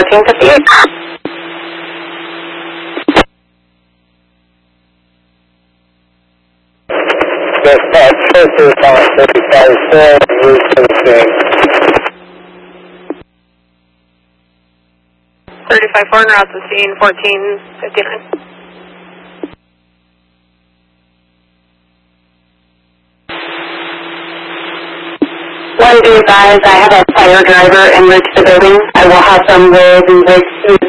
1458. Dispatch, first response 35-4, route to the scene. 35-4 en route to scene, 1459. One, do advise, I have a fire driver en route to the building. I will have them roll the